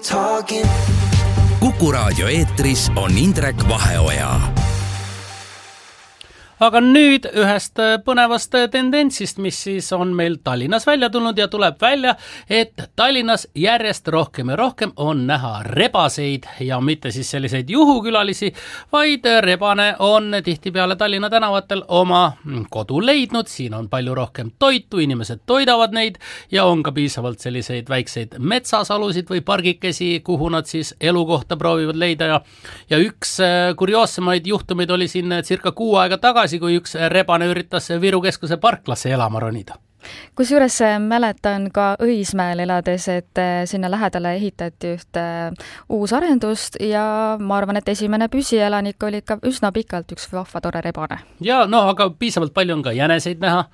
talking. Kuku Raadio eetris on Indrek Vaheoja. Aga nüüd ühest põnevast tendentsist, mis siis on meil Tallinnas välja tulnud ja tuleb välja, et Tallinnas järjest rohkem ja rohkem on näha rebaseid ja mitte siis selliseid juhukülalisi, vaid rebane on tihtipeale Tallinna tänavatel oma kodu leidnud, siin on palju rohkem toitu, inimesed toidavad neid ja on ka piisavalt selliseid väikseid metsasalusid või pargikesi, kuhu nad siis elukohta proovivad leida ja üks kurioossemaid juhtumeid oli siin circa 6 aega tagasi, kui üks rebane üritas Viru keskuse parklasse elama ronida. Kusjuures mäletan ka Õismäel elades, et sinna lähedale ehitati üht uus arendust ja ma arvan, et esimene püsielanik oli ikka üsna pikalt üks vahva tore rebane. Ja aga piisavalt palju on ka jäneseid näha,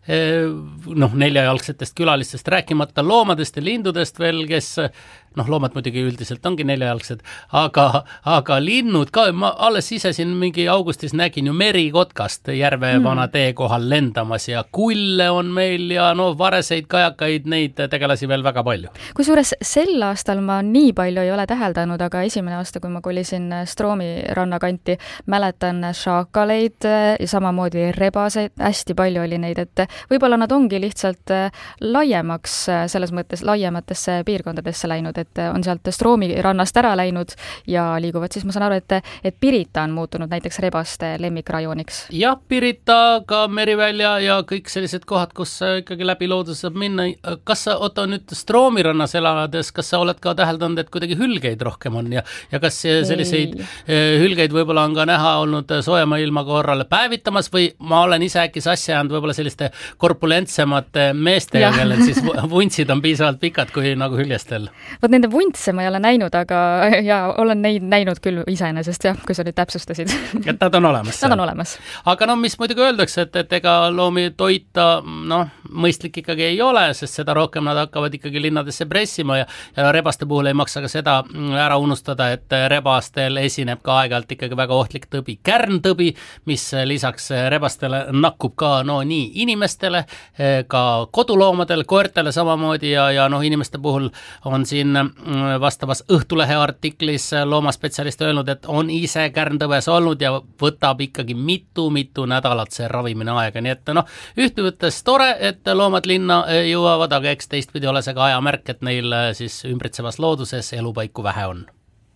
4-jalgsetest külalistest rääkimata loomadest ja lindudest veel, kes loomad muidugi üldiselt ongi 4-jalgsed, aga linnud ka, ma alles ise siin mingi augustis nägin ju merikotkast järve vana tee kohal lendamas ja kulle on meil ja vareseid, kajakaid, neid tegelasi veel väga palju. Kusjuures sel aastal ma nii palju ei ole täheldanud, aga esimene aasta, kui ma kolisin Stroomi rannakanti, mäletan šaakaleid ja samamoodi rebaseid, hästi palju oli neid, et võib-olla nad ongi lihtsalt laiemaks, selles mõttes laiematesse piirkondadesse läinud, et on sealt Stroomi rannast ära läinud ja liiguvad siis, ma saan aru, et Pirita on muutunud näiteks rebaste lemmikrajooniks. Jah, Pirita, ka Merivälja ja kõik sellised kohad, kus ikkagi läbi loodus saab minna. Kas sa, nüüd Stroomi rannas elades, kas sa oled ka täheldanud, et kuidagi hülgeid rohkem on ja kas selliseid hülgeid võib-olla on ka näha olnud soojama ilma korral päevitamas või ma olen ise äkki sassi jäänud võib-olla selliste korpulentsemate meeste, kellel siis vuntsid on piisavalt pikad kui nagu hüljestel. Vot nende vuntse ma ei ole näinud, aga olen neid näinud küll iseenesest, kui sa nüüd täpsustasid. Et nad on olemas. Nad on olemas. Aga mis muidugi öeldakse, et ega loomi toita mõistlik ikkagi ei ole, sest seda rohkem nad hakkavad ikkagi linnadesse pressima ja rebaste puhul ei maksa ka seda ära unustada, et rebastel esineb ka aeg-ajalt ikkagi väga ohtlik tõbi, kärntõbi, mis lisaks rebastele nakkub ka nii inimestele, ka koduloomadel, koertele samamoodi ja inimeste puhul on siin vastavas Õhtulehe artiklis loomaspetsialist öelnud, et on ise kärntõves olnud ja võtab ikkagi mitu nädalat see ravimine aega, nii et ühtpidi tore, et loomad linna jõuavad, aga eks teistpidi ole see ka ajamärk, et neil siis ümbritsevas looduses elupaiku vähe on.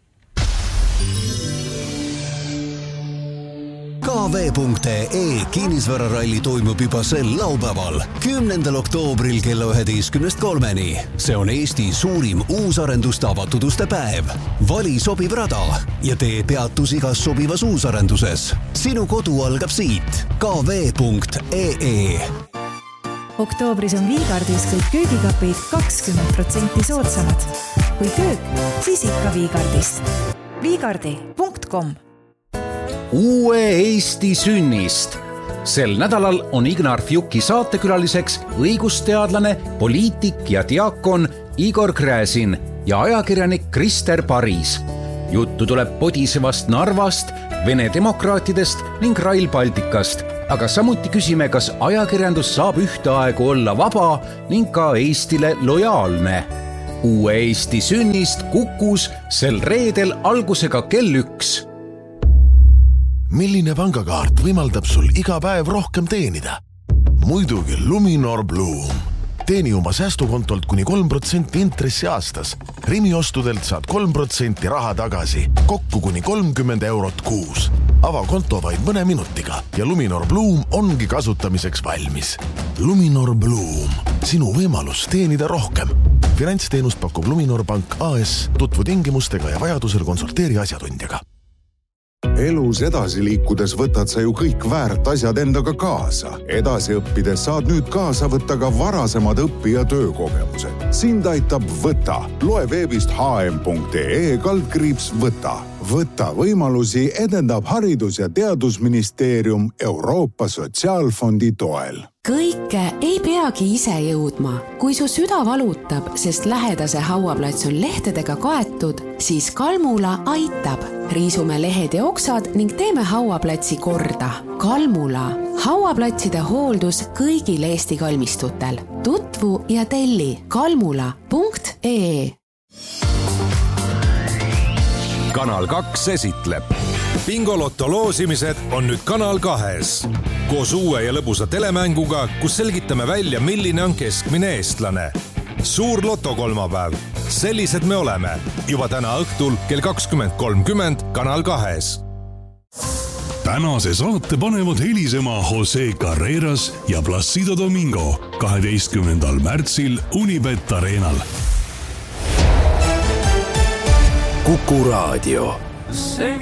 KV.ee kinnisvararalli toimub juba sel laupäeval, 10. oktoobril kella 11:03. See on Eesti suurim uusarenduste avatud uste päev. Vali sobiv rada ja tee peatus igas sobivas uusarenduses. Sinu kodu algab siit. KV.ee Oktoobris on Viigardis kõik köögikapid 20% soodsamad. Kui köök, siis ikka Viigardist. Viigardi.com Uue Eesti sünnist. Sel nädalal on Ignar Fjuki saatekülaliseks õigusteadlane, poliitik ja diakon Igor Gräzin ja ajakirjanik Krister Paris. Juttu tuleb podisevast Narvast, Vene demokraatidest ning Rail Balticast, aga samuti küsime, kas ajakirjandus saab ühtaegu olla vaba ning ka Eestile lojaalne. Uue Eesti sünnist Kukus sel reedel algusega kell 1. Milline pangakaart võimaldab sul iga päev rohkem teenida? Muidugi Luminor Bloom. Teeni oma säästukontolt kuni 3% intressi aastas. Rimi ostudelt saad 3% raha tagasi, kokku kuni 30 eurot kuus. Ava konto vaid mõne minutiga ja Luminor Bloom ongi kasutamiseks valmis. Luminor Bloom. Sinu võimalus teenida rohkem. Finantsteenust pakub Luminor Pank AS. Tutvu tingimustega ja vajadusel konsulteeri asjatundjaga. Elus edasi liikudes võtad sa ju kõik väärt asjad endaga kaasa. Edasi õppides saad nüüd kaasa võtta ka varasemad õpi- ja töökogemused. Sind aitab Võta. Loe veebist hm.ee/võta. Võta võimalusi edendab Haridus- ja Teadusministeerium Euroopa Sotsiaalfondi toel. Kõike ei peagi ise jõudma. Kui su süda valutab, sest lähedase hauaplats on lehtedega kaetud, siis Kalmula aitab. Riisume lehed ja oksad ning teeme hauaplatsi korda. Kalmula. Hauaplatside hooldus kõigil Eesti kalmistutel. Tutvu ja telli kalmula.ee Kanal 2 esitleb. Bingoloto loosimised on nüüd Kanal 2-s. Koos uue ja lõbusa telemänguga, kus selgitame välja, milline on keskmine eestlane. Suur lotokolmapäev. Sellised me oleme. Juba täna õhtul kell 20.30 Kanal 2-s. Tänase saate panevad helisema Jose Carreras ja Placido Domingo 12. märtsil Unibet Arenal. Kuku Raadio.